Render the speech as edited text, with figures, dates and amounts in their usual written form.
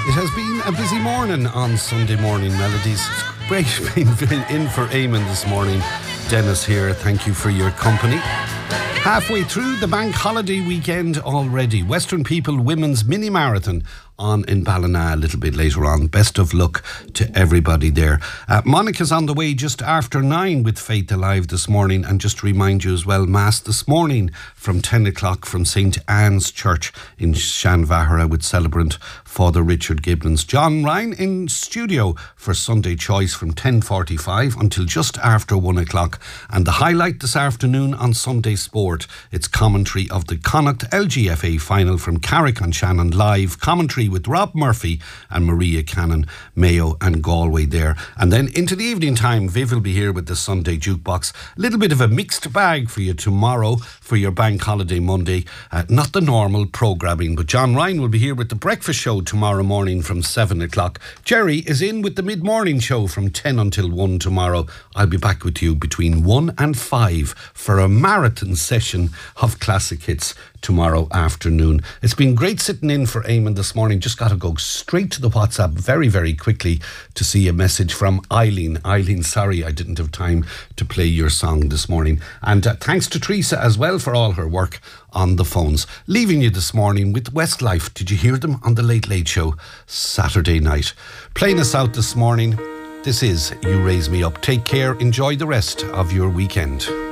It has been a busy morning on Sunday Morning Melodies. It's great being in for Eamon this morning. Dennis here, thank you for your company. Halfway through the bank holiday weekend already. Western People Women's Mini Marathon on in Ballina a little bit later on. Best of luck to everybody there. Monica's on the way just after 9 with Faith Alive this morning. And just to remind you as well, Mass this morning from 10 o'clock from St. Anne's Church in Shanvahara with celebrant Father Richard Gibbons. John Ryan in studio for Sunday Choice from 10:45 until just after 1 o'clock. And the highlight this afternoon on Sunday Sport, it's commentary of the Connacht LGFA final from Carrick-on-Shannon live. Commentary with Rob Murphy and Maria Cannon, Mayo and Galway there. And then into the evening time, Viv will be here with the Sunday Jukebox. A little bit of a mixed bag for you tomorrow for your bank holiday Monday. Not the normal programming, but John Ryan will be here with the breakfast show tomorrow morning from 7 o'clock. Jerry is in with the mid-morning show from 10 until 1 tomorrow. I'll be back with you between 1 and 5 for a marathon session of classic hits tomorrow afternoon. It's been great sitting in for Eamon this morning. Just got to go straight to the WhatsApp very, very quickly to see a message from Eileen. Eileen, sorry I didn't have time to play your song this morning. And thanks to Teresa as well for all her work on the phones. Leaving you this morning with Westlife. Did you hear them on the Late Late Show Saturday night? Playing us out this morning, this is You Raise Me Up. Take care. Enjoy the rest of your weekend.